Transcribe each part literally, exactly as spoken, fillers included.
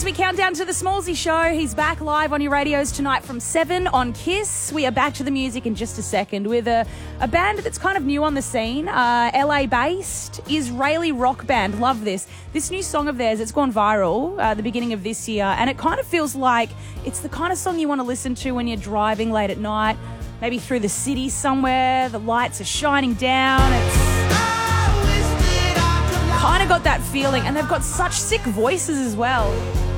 we count down to the Smallsy Show. He's back live on your radios tonight from seven on Kiss. We are back to the music in just a second with a, a band that's kind of new on the scene, uh, L A-based, Israeli rock band. Love this. This new song of theirs, it's gone viral uh, at the beginning of this year, and it kind of feels like it's the kind of song you want to listen to when you're driving late at night, maybe through the city somewhere. The lights are shining down. It's kind of got that feeling, and they've got such sick voices as well.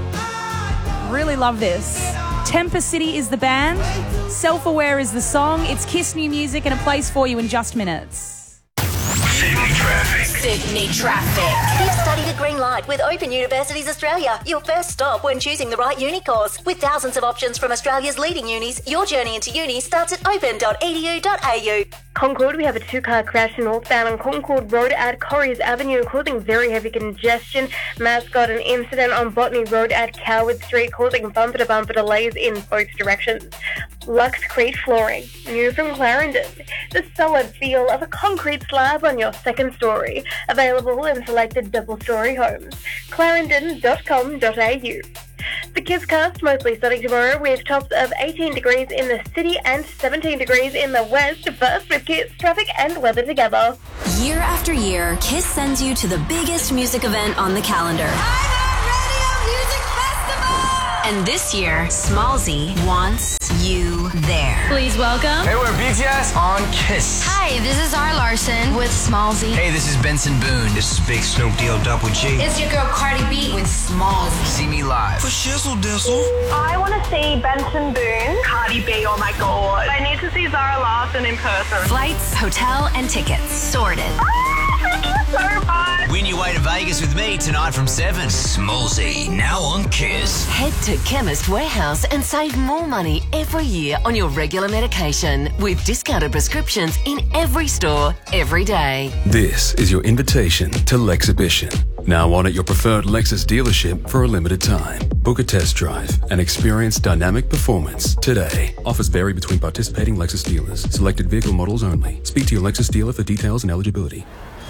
Really love this. Temper City is the band. Self-Aware is the song. It's Kiss new music, and it plays for you in just minutes. Sydney Traffic. Sydney Traffic. You've studied at Green Light with Open Universities Australia. Your first stop when choosing the right uni course. With thousands of options from Australia's leading unis, your journey into uni starts at open dot e d u dot a u. Concord, we have a two-car crash northbound on Concord Road at Corries Avenue, causing very heavy congestion. Mass got an incident on Botany Road at Coward Street, causing bumper-to-bumper delays in both directions. Luxcrete Flooring, new from Clarendon. The solid feel of a concrete slab on your second story. Available in selected double-story homes. clarendon dot com dot a u. The Kisscast, mostly sunny tomorrow with tops of eighteen degrees in the city and seventeen degrees in the west. First with Kiss, traffic and weather together. Year after year, Kiss sends you to the biggest music event on the calendar. Radio Music Festival! And this year, Smallsy wants you there. Please welcome. Hey, we're B T S on Kiss. Hi, this is R. Larson with Smallsy. Hey, this is Benson Boone. This is Big Snoop Deal Double G. It's your girl Cardi B with Smallsy. See me live. For shizzle dizzle. I want to see Benson Boone. Cardi B, oh my god. I need to see Zara Larson in person. Flights, hotel, and tickets sorted. Thank you so much. Win your way to Vegas with me tonight from seven. Smallsy, now on Kiss. Head to Chemist Warehouse and save more money every year on your regular medication with discounted prescriptions in every store, every day. This is your invitation to Lexhibition. Now on at your preferred Lexus dealership for a limited time. Book a test drive and experience dynamic performance today. Offers vary between participating Lexus dealers. Selected vehicle models only. Speak to your Lexus dealer for details and eligibility.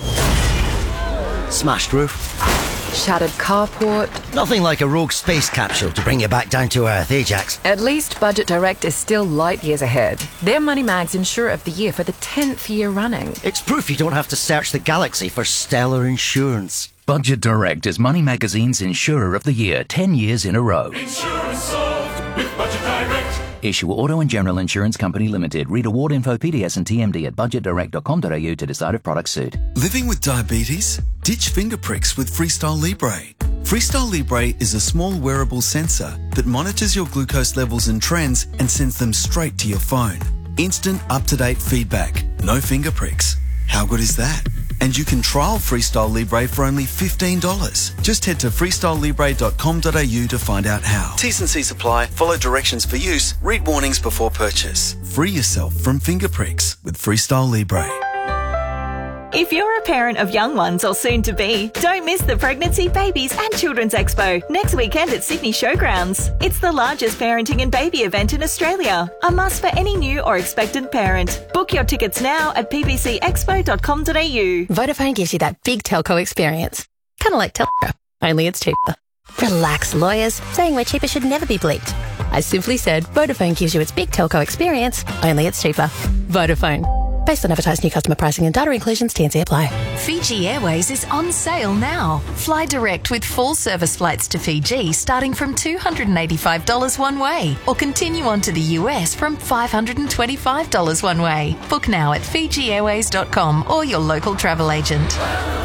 Smashed roof. Shattered carport. Nothing like a rogue space capsule to bring you back down to earth, Ajax. At least Budget Direct is still light years ahead. They're Money Mag's Insurer of the Year for the tenth year running. It's proof you don't have to search the galaxy for stellar insurance. Budget Direct is Money Magazine's Insurer of the Year ten years in a row. Insurance solved with Budget Direct. Issue Auto and General Insurance Company Limited. Read award info, P D S and T M D at budget direct dot com dot a u to decide if products suit. Living with diabetes? Ditch finger pricks with Freestyle Libre. Freestyle Libre is a small wearable sensor that monitors your glucose levels and trends and sends them straight to your phone. Instant, up-to-date feedback. No finger pricks. How good is that? And you can trial Freestyle Libre for only fifteen dollars. Just head to freestyle libre dot com dot a u to find out how. T's and C's apply. Follow directions for use. Read warnings before purchase. Free yourself from finger pricks with Freestyle Libre. If you're a parent of young ones or soon to be, don't miss the Pregnancy, Babies and Children's Expo next weekend at Sydney Showgrounds. It's the largest parenting and baby event in Australia, a must for any new or expectant parent. Book your tickets now at p b c expo dot com dot a u. Vodafone gives you that big telco experience. Kind of like Telco, only it's cheaper. Relax, lawyers. Saying we're cheaper should never be bleeped. I simply said Vodafone gives you its big telco experience, only it's cheaper. Vodafone. Based on advertised new customer pricing and data inclusions, T and C apply. Fiji Airways is on sale now. Fly direct with full service flights to Fiji starting from two hundred eighty-five dollars one way, or continue on to the U S from five hundred twenty-five dollars one way. Book now at fiji airways dot com or your local travel agent.